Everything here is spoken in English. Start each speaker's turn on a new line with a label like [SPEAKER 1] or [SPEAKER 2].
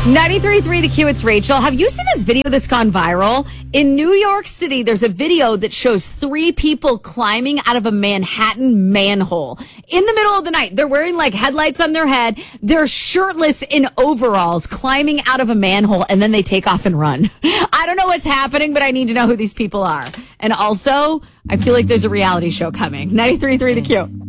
[SPEAKER 1] 93.3 The Q, it's Rachel. Have you seen this video that's gone viral? In New York City, there's a video that shows 3 people climbing out of a Manhattan manhole in the middle of the night. They're wearing like headlights on their head. They're shirtless in overalls climbing out of a manhole, and then they take off and run. I don't know what's happening, but I need to know who these people are. And also, I feel like there's a reality show coming. 93.3 The Q.